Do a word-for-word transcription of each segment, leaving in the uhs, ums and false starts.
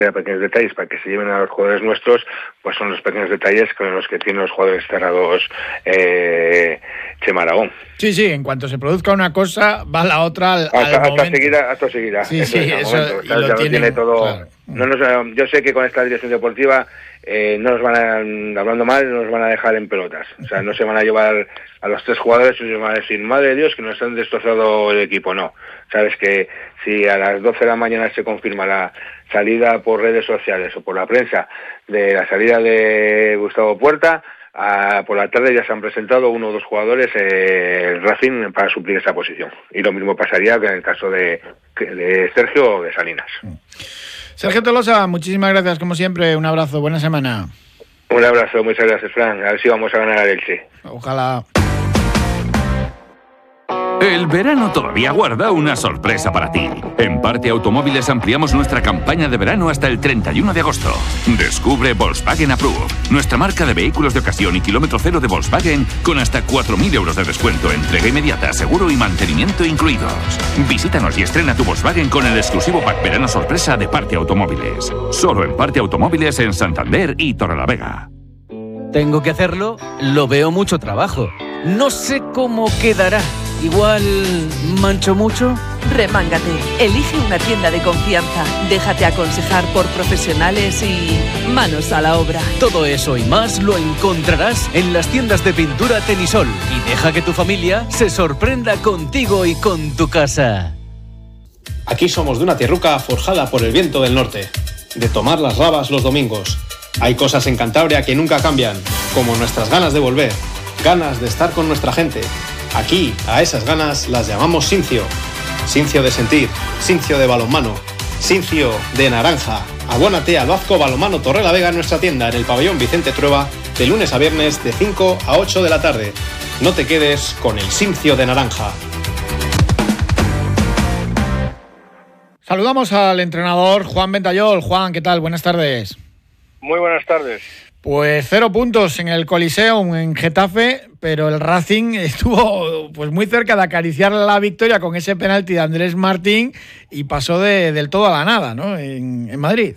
pequeños detalles para que se lleven a los jugadores nuestros, pues son los pequeños detalles con los que tienen los jugadores cerrados eh, Chema Aragón. Sí, sí, en cuanto se produzca una cosa, va la otra al, hasta, al hasta momento. seguirá, hasta seguirá. Sí, eso sí, es, eso, momento, y ya lo lo tienen, tiene todo. claro. No nos, yo sé que con esta dirección deportiva eh, no nos van a, hablando mal, no nos van a dejar en pelotas. O sea, no se van a llevar a los tres jugadores y se van a decir, madre de Dios, que nos han destrozado el equipo. No, sabes que si a las doce de la mañana se confirma la salida por redes sociales o por la prensa de la salida de Gustavo Puerta, a, por la tarde ya se han presentado uno o dos jugadores eh, Racing para suplir esa posición. Y lo mismo pasaría que en el caso de, de Sergio o de Salinas. Sergio Tolosa, muchísimas gracias, como siempre. Un abrazo, buena semana. Un abrazo, muchas gracias, Fran. A ver si vamos a ganar al Elche. Ojalá. El verano todavía guarda una sorpresa para ti. En Parte Automóviles ampliamos nuestra campaña de verano hasta el treinta y uno de agosto. Descubre Volkswagen Approve, nuestra marca de vehículos de ocasión y kilómetro cero de Volkswagen con hasta cuatro mil euros de descuento, entrega inmediata, seguro y mantenimiento incluidos. Visítanos y estrena tu Volkswagen con el exclusivo pack verano sorpresa de Parte Automóviles. Solo en Parte Automóviles en Santander y Torrelavega. Tengo que hacerlo, lo veo mucho trabajo. No sé cómo quedará. Igual mancho mucho. Remángate, elige una tienda de confianza, déjate aconsejar por profesionales y manos a la obra. Todo eso y más lo encontrarás en las tiendas de pintura Tenisol y deja que tu familia se sorprenda contigo y con tu casa. Aquí somos de una tierruca forjada por el viento del norte, de tomar las rabas los domingos. Hay cosas en Cantabria que nunca cambian, como nuestras ganas de volver, ganas de estar con nuestra gente. Aquí, a esas ganas las llamamos Sincio. Sincio de sentir, Sincio de balonmano, Sincio de naranja. Abónate al Vasco Balonmano Torrelavega en nuestra tienda en el pabellón Vicente Trueba de lunes a viernes de cinco a ocho de la tarde. No te quedes con el Sincio de naranja. Saludamos al entrenador Juan Ventayol. Juan, ¿qué tal? Buenas tardes. Muy buenas tardes. Pues cero puntos en el Coliseum en Getafe, pero el Racing estuvo pues muy cerca de acariciar la victoria con ese penalti de Andrés Martín y pasó de, del todo a la nada, ¿no? En, en Madrid.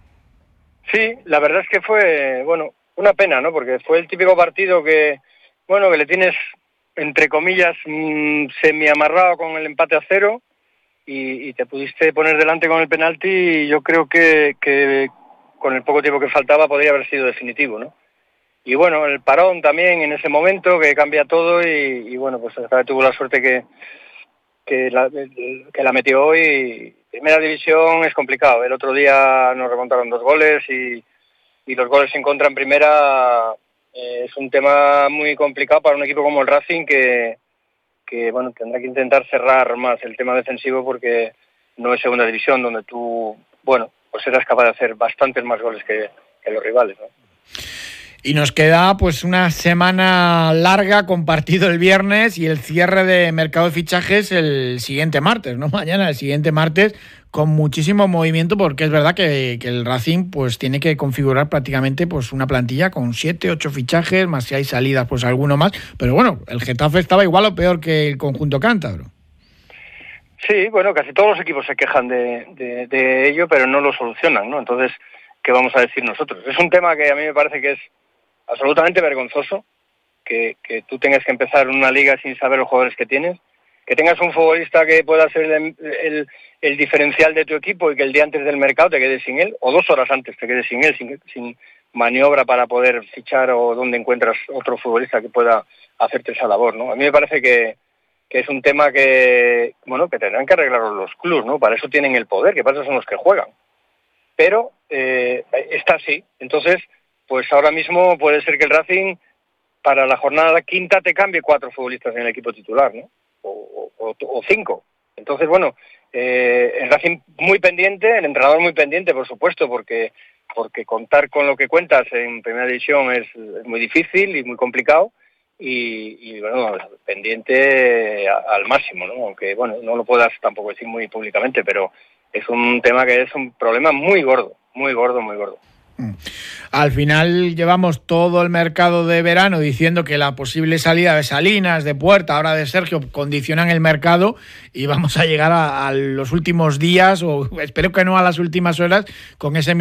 Sí, la verdad es que fue, bueno, una pena, ¿no? Porque fue el típico partido que, bueno, que le tienes, entre comillas, mmm, semi-amarrado con el empate a cero y, y te pudiste poner delante con el penalti y yo creo que... que con el poco tiempo que faltaba podría haber sido definitivo, ¿no? Y bueno, el parón también en ese momento que cambia todo y, y bueno, pues tuvo la suerte que que la, que la metió hoy. Primera división es complicado. El otro día nos remontaron dos goles y, y los goles en contra en primera eh, es un tema muy complicado para un equipo como el Racing que, que bueno, tendrá que intentar cerrar más el tema defensivo porque no es segunda división donde tú, bueno, pues eras capaz de hacer bastantes más goles que, que los rivales, ¿no? Y nos queda pues una semana larga con partido el viernes y el cierre de mercado de fichajes el siguiente martes, no mañana, el siguiente martes, con muchísimo movimiento porque es verdad que, que el Racing pues tiene que configurar prácticamente pues una plantilla con siete, ocho fichajes, más si hay salidas pues alguno más, pero bueno, el Getafe estaba igual o peor que el conjunto cántabro. Sí, bueno, casi todos los equipos se quejan de, de, de ello, pero no lo solucionan, ¿no? Entonces, ¿qué vamos a decir nosotros? Es un tema que a mí me parece que es absolutamente vergonzoso, que, que tú tengas que empezar una liga sin saber los jugadores que tienes, que tengas un futbolista que pueda ser el, el, el diferencial de tu equipo y que el día antes del mercado te quedes sin él, o dos horas antes te quedes sin él, sin, sin maniobra para poder fichar o donde encuentras otro futbolista que pueda hacerte esa labor, ¿no? A mí me parece que que es un tema que, bueno, que tendrán que arreglar los clubes, ¿no? Para eso tienen el poder, que para eso son los que juegan. Pero eh, está así. Entonces, pues ahora mismo puede ser que el Racing para la jornada quinta te cambie cuatro futbolistas en el equipo titular, ¿no? O, o, o cinco. Entonces, bueno, eh, el Racing muy pendiente, el entrenador muy pendiente, por supuesto, porque porque contar con lo que cuentas en primera división es, es muy difícil y muy complicado. Y, y bueno, pendiente al máximo, ¿no? Aunque bueno, no lo puedas tampoco decir muy públicamente, pero es un tema que es un problema muy gordo, muy gordo, muy gordo. Al final llevamos todo el mercado de verano diciendo que la posible salida de Salinas, de Puerta, ahora de Sergio, condicionan el mercado y vamos a llegar a, a los últimos días, o espero que no a las últimas horas, con ese